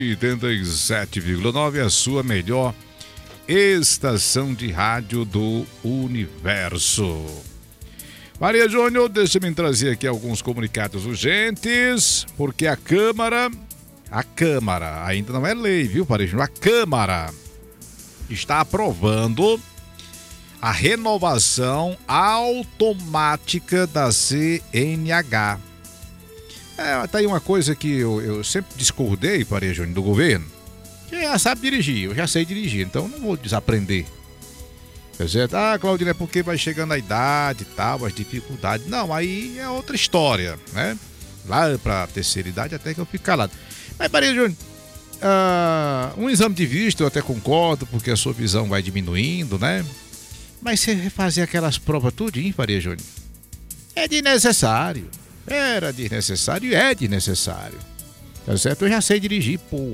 87,9, a sua melhor estação de rádio do universo. Maria Júnior, deixa-me trazer aqui alguns comunicados urgentes, porque a Câmara, ainda não é lei, viu, Maria Júnior? A Câmara está aprovando a renovação automática da CNH. Tá aí uma coisa que eu sempre discordei, Maria Júnior, do governo, que já sabe dirigir, eu já sei dirigir, então não vou desaprender. Tá certo? Claudine, é porque vai chegando a idade e tal, as dificuldades. Não, aí é outra história, né? Lá pra terceira idade até que eu fico calado. Mas, Maria Júnior, um exame de vista eu até concordo, porque a sua visão vai diminuindo, né? Mas você refazer aquelas provas tudinho, Maria Júnior, é desnecessário. Era desnecessário e é desnecessário. Tá certo? Eu já sei dirigir, pô.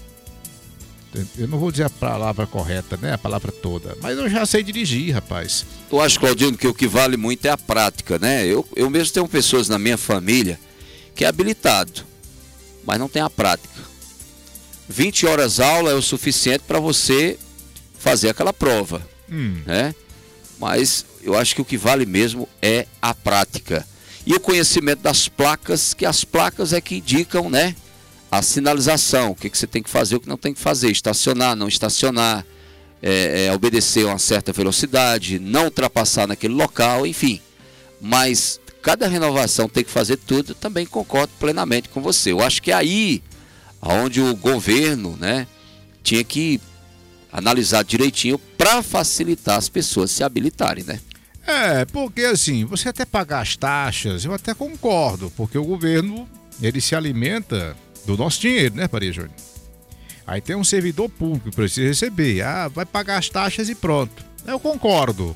Eu não vou dizer a palavra correta, né? A palavra toda. Mas eu já sei dirigir, rapaz. Eu acho, Claudino, que o que vale muito é a prática, né? Eu mesmo tenho pessoas na minha família que é habilitado, mas não tem a prática. 20 horas aula é o suficiente para você fazer aquela prova, né? Mas eu acho que o que vale mesmo é a prática. E o conhecimento das placas, que as placas é que indicam, né, a sinalização, o que você tem que fazer, o que não tem que fazer, estacionar, não estacionar, obedecer a uma certa velocidade, não ultrapassar naquele local, enfim. Mas cada renovação tem que fazer tudo, também concordo plenamente com você. Eu acho que é aí onde o governo, né, tinha que analisar direitinho para facilitar as pessoas se habilitarem, né? Porque assim, você até pagar as taxas, eu até concordo, porque o governo, ele se alimenta do nosso dinheiro, né, Maria Júnior? Aí tem um servidor público que precisa receber, vai pagar as taxas e pronto. Eu concordo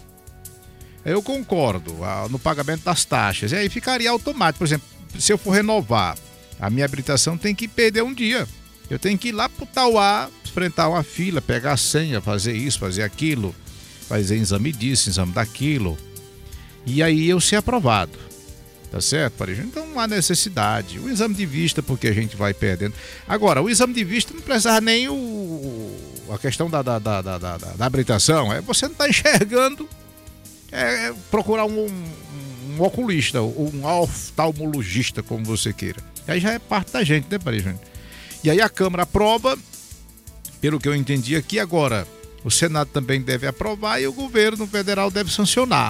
no pagamento das taxas, e aí ficaria automático. Por exemplo, se eu for renovar a minha habilitação, tem que perder um dia. Eu tenho que ir lá pro Tauá, enfrentar uma fila, pegar a senha, fazer isso, fazer aquilo, fazer exame disso, exame daquilo, e aí eu ser aprovado, tá certo, Maria Júnior? Então não há necessidade. O exame de vista, porque a gente vai perdendo. Agora, o exame de vista não precisava nem a questão da habilitação, você não está enxergando, procurar um oculista, um oftalmologista, como você queira. Aí já é parte da gente, né, Maria Júnior? E aí a Câmara aprova, pelo que eu entendi aqui. Agora o Senado também deve aprovar e o governo federal deve sancionar.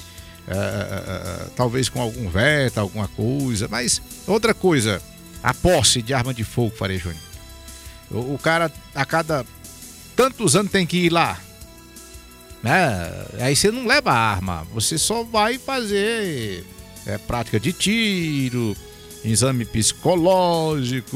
Talvez com algum veto, alguma coisa. Mas outra coisa, a posse de arma de fogo, Maria Júnior. O cara, a cada tantos anos tem que ir lá, né? Aí você não leva a arma, você só vai fazer prática de tiro, exame psicológico.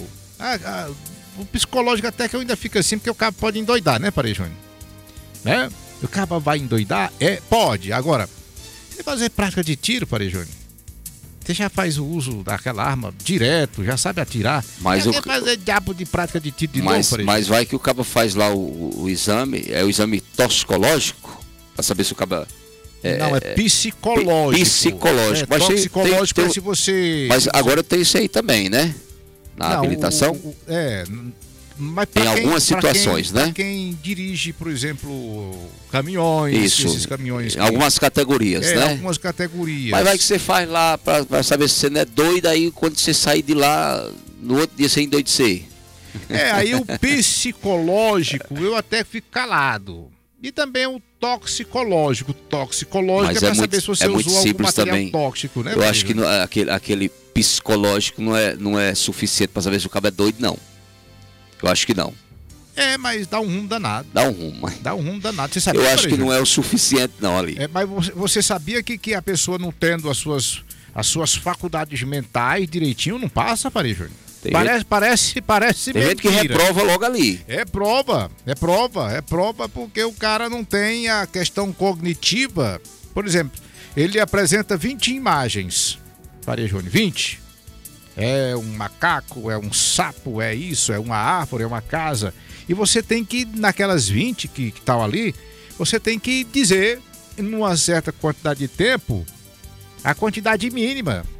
O psicológico até que eu ainda fico assim, porque o cara pode endoidar, né, Maria Júnior? Né? O cara vai endoidar? Pode. Agora, você fazer prática de tiro, Maria Júnior, você já faz o uso daquela arma direto, já sabe atirar. Mas quer fazer diabo de prática de tiro de novo, Maria Mas Júnior? vai que o cara faz lá o exame, o exame toxicológico, para saber se o cara... Não, é psicológico. Psicológico. Mas toxicológico se você... Mas agora tem isso aí também, né? Na habilitação? Mas tem algumas situações, né? Para quem dirige, por exemplo, caminhões, esses caminhões. Algumas categorias, né? Algumas categorias. Mas vai que você faz lá para saber se você não é doido, aí quando você sair de lá, no outro dia você endoidecer. Aí o psicológico, eu até fico calado. E também o toxicológico. Toxicológico é para saber se você usou algum material também. Tóxico, né? Eu acho que aquele psicológico não é suficiente para saber se o cara é doido, não. Eu acho que não. Mas dá um rumo danado. Dá um rumo danado. Você sabia, eu acho que não é o suficiente, não, ali. Mas você sabia que a pessoa não tendo as suas faculdades mentais direitinho, não passa, Maria Júnior? Parece tem gente que reprova logo ali. É prova, porque o cara não tem a questão cognitiva. Por exemplo, ele apresenta 20 imagens, Maria Júnior, 20. É um macaco, é um sapo, é isso, é uma árvore, é uma casa. E você tem que, naquelas 20 que estão ali, você tem que dizer, numa certa quantidade de tempo, a quantidade mínima.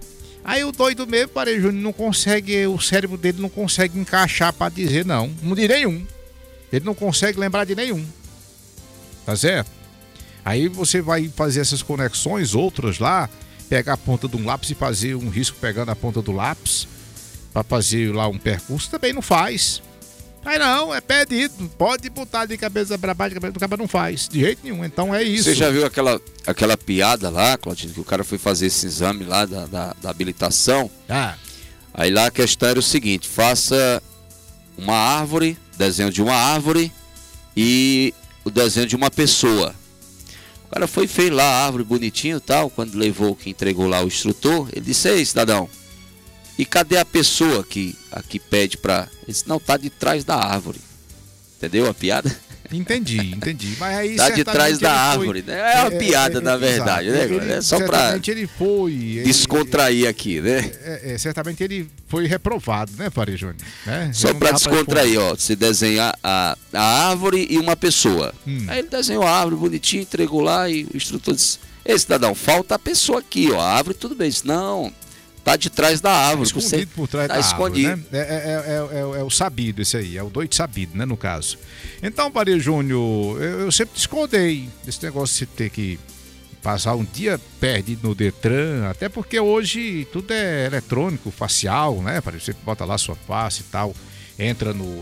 Aí o doido mesmo, Maria Júnior, não consegue, o cérebro dele não consegue encaixar para dizer não de nenhum. Ele não consegue lembrar de nenhum. Tá certo? Aí você vai fazer essas conexões, outras lá, pegar a ponta de um lápis e fazer um risco pegando a ponta do lápis para fazer lá um percurso, também não faz. Aí não, é pedido, pode botar de cabeça para baixo, cabeça do cara não faz, de jeito nenhum, então é isso. Você já viu aquela piada lá, Claudinho, que o cara foi fazer esse exame lá da habilitação? Aí lá a questão era o seguinte: faça uma árvore, desenho de uma árvore e o desenho de uma pessoa. O cara fez lá a árvore bonitinho e tal, quando levou, que entregou lá o instrutor, ele disse: ei, cidadão, e cadê a pessoa que aqui pede pra... Ele disse: não, tá de trás da árvore. Entendeu a piada? Entendi. Mas aí tá de trás da árvore, né? É uma piada, na verdade, exato, né? É só pra descontrair aqui, né? Certamente ele foi reprovado, né, Faria Júnior? Só pra descontrair, ó. Você desenha a árvore e uma pessoa. Aí ele desenhou a árvore bonitinho, entregou lá e o instrutor disse: ei, cidadão, falta a pessoa aqui, ó. A árvore tudo bem. Ele disse: não, tá de trás da árvore. Escondido por trás da árvore, né? É o sabido esse aí, é o doido sabido, né, no caso. Então, Faria Júnior, eu sempre discordei desse negócio de você ter que passar um dia perdido no Detran, até porque hoje tudo é eletrônico, facial, né? Você bota lá sua face e tal, entra no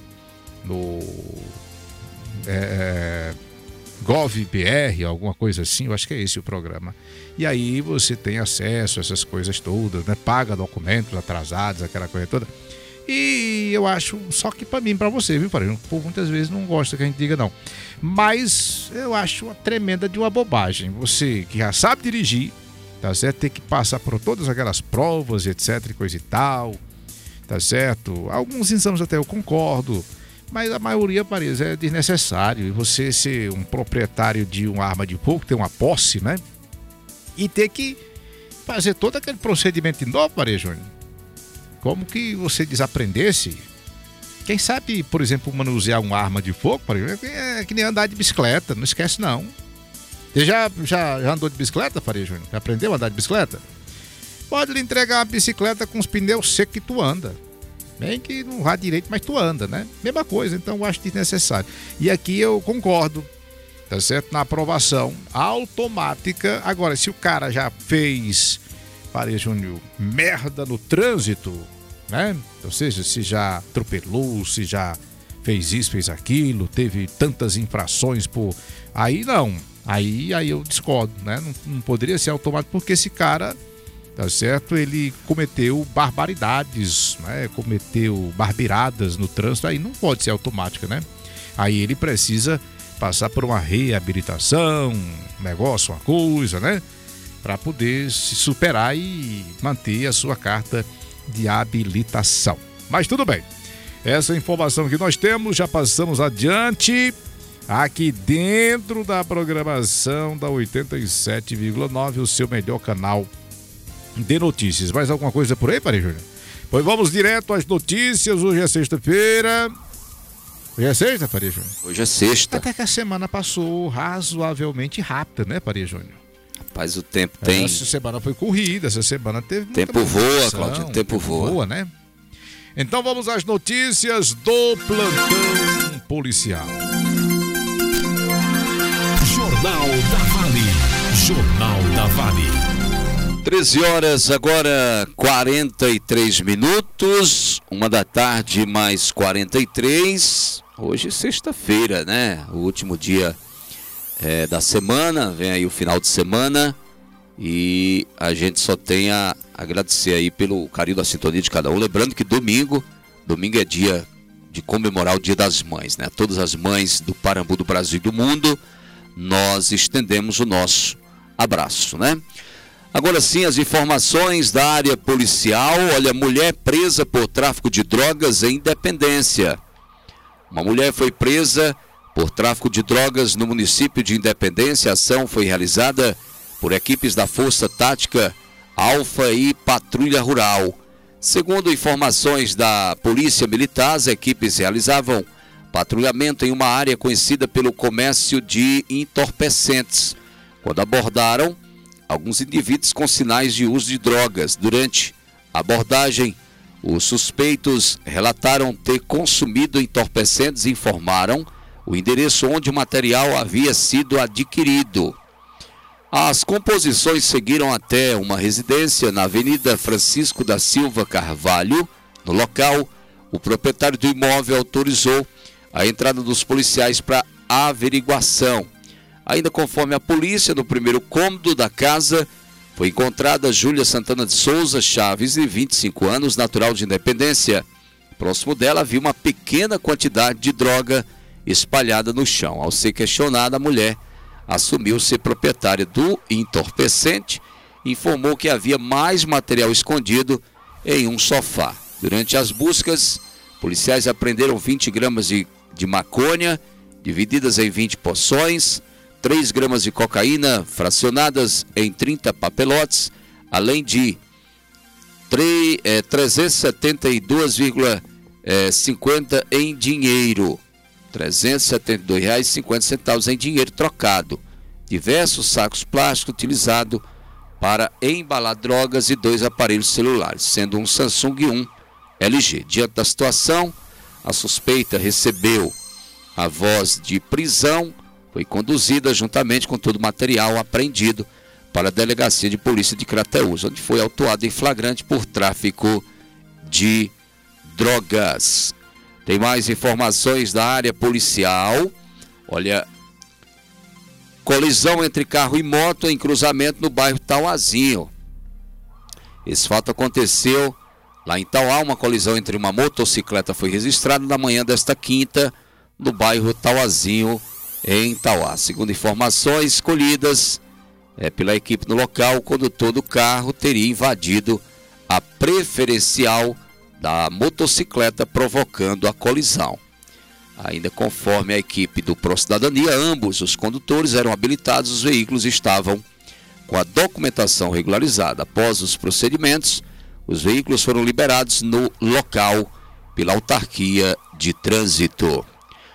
GovBR, alguma coisa assim, eu acho que é esse o programa. E aí você tem acesso a essas coisas todas, né? Paga documentos atrasados, aquela coisa toda. E eu acho, só que pra mim, pra você, viu, Faria? O povo muitas vezes não gosta que a gente diga não. Mas eu acho uma tremenda de uma bobagem. Você que já sabe dirigir, tá certo? Ter que passar por todas aquelas provas, etc, coisa e tal, tá certo? Alguns exames até eu concordo, mas a maioria, parece, é desnecessário. E você ser um proprietário de uma arma de fogo, ter uma posse, né? E ter que fazer todo aquele procedimento de novo, Maria Júnior. Como que você desaprendesse? Quem sabe, por exemplo, manusear uma arma de fogo, é que nem andar de bicicleta, não esquece não. Você já andou de bicicleta, Faria Júnior? Já aprendeu a andar de bicicleta? Pode lhe entregar uma bicicleta com os pneus secos que tu anda. Bem que não vá direito, mas tu anda, né? Mesma coisa, então eu acho desnecessário. E aqui eu concordo, tá certo? Na aprovação automática. Agora, se o cara já fez, Faria Júnior, merda no trânsito, né? Ou seja, se já atropelou, se já fez isso, fez aquilo, teve tantas infrações por... Aí não, aí eu discordo, né? Não poderia ser automático, porque esse cara, tá certo? Ele cometeu barbaridades, né? Cometeu barbiradas no trânsito, aí não pode ser automática, né? Aí ele precisa passar por uma reabilitação, um negócio, uma coisa, né? Para poder se superar e manter a sua carta de habilitação. Mas tudo bem. Essa informação que nós temos, já passamos adiante aqui dentro da programação da 87,9, o seu melhor canal de notícias. Mais alguma coisa por aí, Faria Júnior? Pois vamos direto às notícias. Hoje é sexta-feira. Hoje é sexta, Faria Júnior? Hoje é sexta. Até que a semana passou razoavelmente rápida, né, Faria Júnior? Rapaz, o tempo tem... Essa semana foi corrida, essa semana teve muita tempo voa, Claudio, tempo voa, né? Então vamos às notícias do plantão policial. Jornal da Vale. Jornal da Vale. 13 horas, agora 43 minutos, 1h mais 43. Hoje é sexta-feira, né? O último dia da semana, vem aí o final de semana e a gente só tem a agradecer aí pelo carinho da sintonia de cada um. Lembrando que domingo é dia de comemorar o Dia das Mães, né? Todas as mães do Parambu, do Brasil e do mundo, nós estendemos o nosso abraço, né? Agora sim, as informações da área policial. Olha, mulher presa por tráfico de drogas em Independência. Uma mulher foi presa por tráfico de drogas no município de Independência. A ação foi realizada por equipes da Força Tática Alfa e Patrulha Rural. Segundo informações da Polícia Militar, as equipes realizavam patrulhamento em uma área conhecida pelo comércio de entorpecentes, quando abordaram alguns indivíduos com sinais de uso de drogas. Durante a abordagem, os suspeitos relataram ter consumido entorpecentes e informaram o endereço onde o material havia sido adquirido. As composições seguiram até uma residência na Avenida Francisco da Silva Carvalho. No local, o proprietário do imóvel autorizou a entrada dos policiais para averiguação. Ainda conforme a polícia, no primeiro cômodo da casa, foi encontrada Júlia Santana de Souza Chaves, de 25 anos, natural de Independência. Próximo dela havia uma pequena quantidade de droga espalhada no chão. Ao ser questionada, a mulher assumiu ser proprietária do entorpecente e informou que havia mais material escondido em um sofá. Durante as buscas, policiais apreenderam 20 gramas de maconha, divididas em 20 porções, 3 gramas de cocaína fracionadas em 30 papelotes, além de 372,50 em dinheiro, R$ 372,50 em dinheiro trocado, diversos sacos plásticos utilizados para embalar drogas e 2 aparelhos celulares, sendo um Samsung e um LG. Diante da situação, a suspeita recebeu a voz de prisão, foi conduzida juntamente com todo o material apreendido para a Delegacia de Polícia de Crateús, onde foi autuado em flagrante por tráfico de drogas. Tem mais informações da área policial. Olha, colisão entre carro e moto em cruzamento no bairro Tauazinho. Esse fato aconteceu lá em Tauá. Uma colisão entre uma motocicleta foi registrada na manhã desta quinta no bairro Tauazinho, em Tauá. Segundo informações colhidas pela equipe no local, o condutor do carro teria invadido a preferencial da motocicleta, provocando a colisão. Ainda conforme a equipe do Procidadania, ambos os condutores eram habilitados, os veículos estavam com a documentação regularizada. Após os procedimentos, os veículos foram liberados no local pela autarquia de trânsito.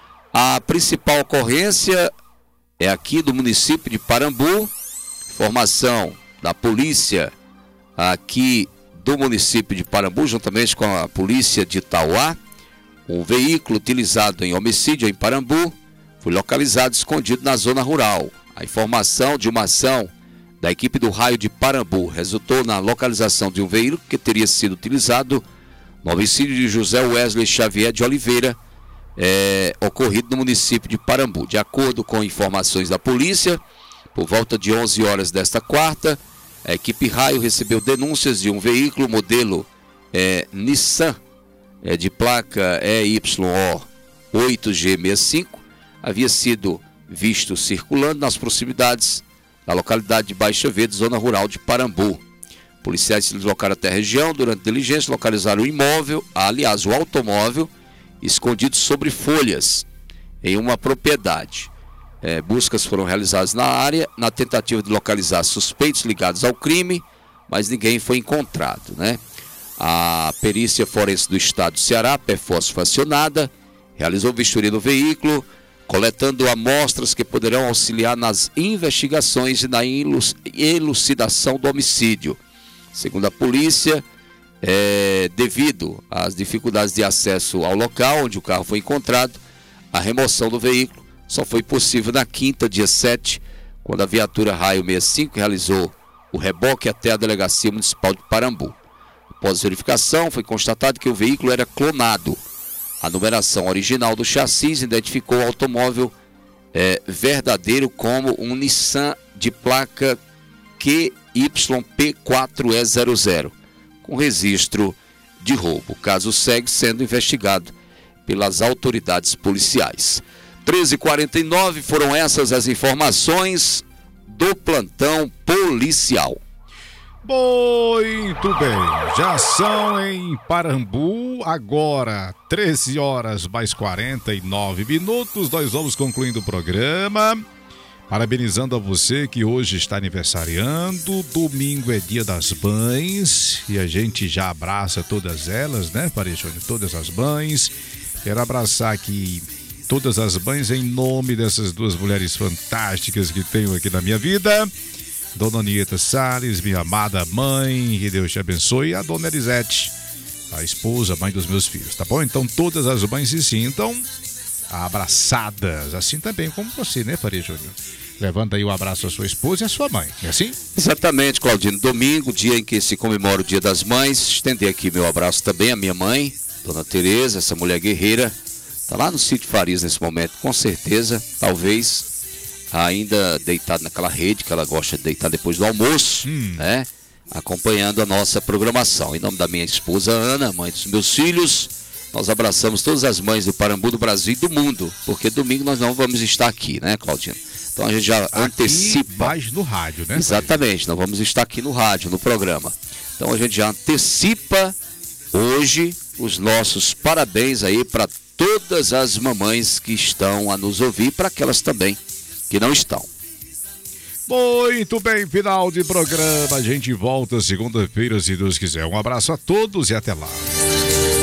A principal ocorrência é aqui do município de Parambu. Informação da polícia aqui do município de Parambu, juntamente com a polícia de Tauá. Um veículo utilizado em homicídio em Parambu foi localizado escondido na zona rural. A informação de uma ação da equipe do Raio de Parambu resultou na localização de um veículo que teria sido utilizado no homicídio de José Wesley Xavier de Oliveira, ocorrido no município de Parambu. De acordo com informações da polícia, por volta de 11 horas desta quarta, a equipe Raio recebeu denúncias de um veículo modelo Nissan, de placa EYO 8G65, havia sido visto circulando nas proximidades da localidade de Baixa Verde, zona rural de Parambu. Policiais se deslocaram até a região. Durante a diligência, localizaram o imóvel, aliás, o automóvel, escondido sobre folhas em uma propriedade. Buscas foram realizadas na área na tentativa de localizar suspeitos ligados ao crime, mas ninguém foi encontrado, né? A perícia forense do estado do Ceará, PEFOS, foi acionada, realizou vistoria no veículo, coletando amostras que poderão auxiliar nas investigações e na elucidação do homicídio. Segundo a polícia, devido às dificuldades de acesso ao local onde o carro foi encontrado, a remoção do veículo só foi possível na quinta, dia 7, quando a viatura Raio 65 realizou o reboque até a Delegacia Municipal de Parambu. Após verificação, foi constatado que o veículo era clonado. A numeração original do chassi identificou o automóvel verdadeiro como um Nissan de placa QYP4E00, com registro de roubo. O caso segue sendo investigado pelas autoridades policiais. 13h49, foram essas as informações do plantão policial. Muito bem, já são em Parambu, agora 13 horas mais 49 minutos, nós vamos concluindo o programa, parabenizando a você que hoje está aniversariando. Domingo é dia das mães e a gente já abraça todas elas, né, Parechone? Todas as mães. Quero abraçar aqui todas as mães em nome dessas duas mulheres fantásticas que tenho aqui na minha vida. Dona Anieta Salles, minha amada mãe, que Deus te abençoe, e a Dona Elisete, a esposa, mãe dos meus filhos, tá bom? Então todas as mães se sintam abraçadas, assim também como você, né, Faria Júnior? Levando aí um abraço à sua esposa e à sua mãe, é assim? Exatamente, Claudino. Domingo, dia em que se comemora o Dia das Mães, estender aqui meu abraço também à minha mãe, Dona Tereza, essa mulher guerreira, tá lá no sítio Farias nesse momento, com certeza, talvez ainda deitada naquela rede que ela gosta de deitar depois do almoço, né? Acompanhando a nossa programação. Em nome da minha esposa Ana, mãe dos meus filhos, nós abraçamos todas as mães do Parambu, do Brasil e do mundo, porque domingo nós não vamos estar aqui, né, Claudino? Então a gente já antecipa. Mais no rádio, né? Exatamente, nós vamos estar aqui no rádio, no programa. Então a gente já antecipa hoje os nossos parabéns aí para todas as mamães que estão a nos ouvir, para aquelas também que não estão. Muito bem, final de programa. A gente volta segunda-feira, se Deus quiser. Um abraço a todos e até lá.